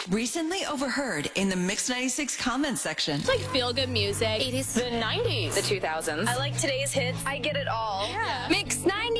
Recently overheard in the Mix 96 comment section. It's like feel-good music. 80s. The 90s. The 2000s. I like today's hits. I get it all. Yeah. Mix 90s.